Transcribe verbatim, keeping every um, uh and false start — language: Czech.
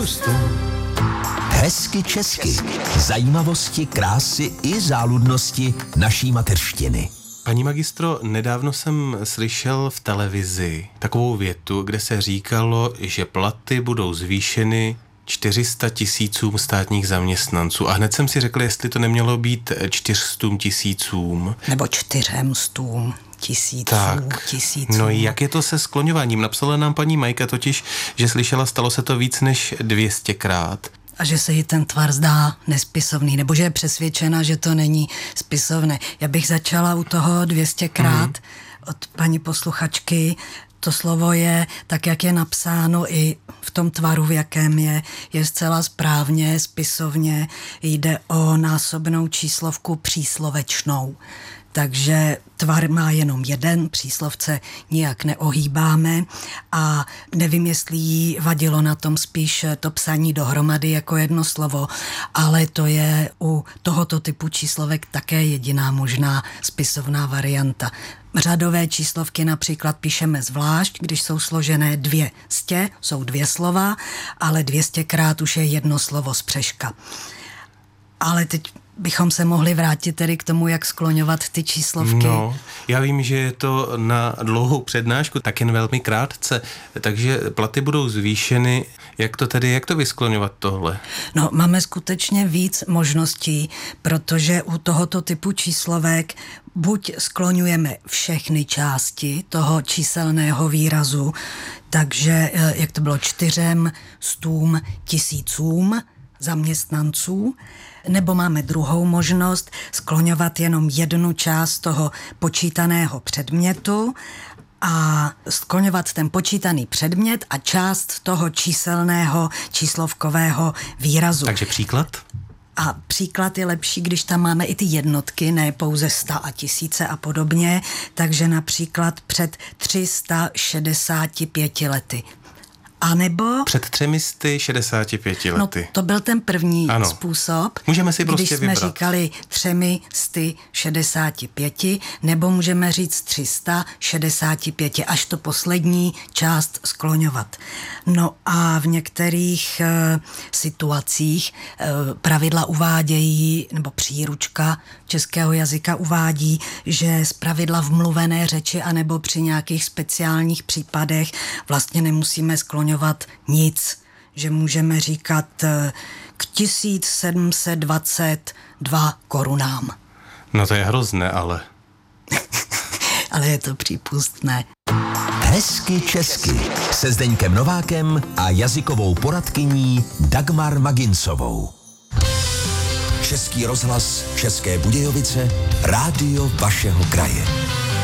prstu. Hezky česky. Zajímavosti, krásy i záludnosti naší mateřštiny. Paní magistro, nedávno jsem slyšel v televizi takovou větu, kde se říkalo, že platy budou zvýšeny čtyři sta tisícům státních zaměstnanců. A hned jsem si řekl, jestli to nemělo být čtyřstům tisícům. Nebo čtyřem stům tisíců, tak, tisíců. No jak je to se skloňováním? Napsala nám paní Majka totiž, že slyšela, stalo se to víc než dvěstěkrát. A že se jí ten tvar zdá nespisovný, nebo že je přesvědčena, že to není spisovné. Já bych začala u toho dvěstěkrát mm. od paní posluchačky. To slovo je, tak jak je napsáno i v tom tvaru, v jakém je, je zcela správně, spisovně. Jde o násobnou číslovku příslovečnou. Takže tvar má jenom jeden, příslovce nijak neohýbáme a nevím, jestli jí vadilo na tom spíš to psaní dohromady jako jedno slovo, ale to je u tohoto typu číslovek také jediná možná spisovná varianta. Řadové číslovky například píšeme zvlášť, když jsou složené dvě stě, jsou dvě slova, ale dvěstěkrát už je jedno slovo z přeška. Ale teď bychom se mohli vrátit tedy k tomu, jak skloňovat ty číslovky. No, já vím, že je to na dlouhou přednášku, tak jen velmi krátce, takže platy budou zvýšeny. Jak to tedy, jak to vyskloňovat tohle? No, máme skutečně víc možností, protože u tohoto typu číslovek buď skloňujeme všechny části toho číselného výrazu, takže, jak to bylo, čtyřem, stům, tisícům zaměstnanců, nebo máme druhou možnost skloňovat jenom jednu část toho počítaného předmětu a skloňovat ten počítaný předmět a část toho číselného číslovkového výrazu. Takže příklad? A příklad je lepší, když tam máme i ty jednotky, ne pouze sta a tisíce a podobně, takže například před tři sta šedesáti pěti lety. A nebo... Před třemi sty šedesáti pěti lety. No, to byl ten první ano. způsob. Můžeme si prostě když jsme vybrat. říkali třemi sty šedesáti pěti, nebo můžeme říct tři sta šedesáti pěti, až to poslední část skloňovat. No a v některých e, situacích e, pravidla uvádějí, nebo příručka českého jazyka uvádí, že zpravidla v mluvené řeči anebo při nějakých speciálních případech vlastně nemusíme skloňovat nic, že můžeme říkat k tisíc sedm set dvacet dva korunám. No to je hrozné, ale... Ale je to přípustné. Hezky česky se Zdeňkem Novákem a jazykovou poradkyní Dagmar Magincovou. Český rozhlas České Budějovice, rádio vašeho kraje.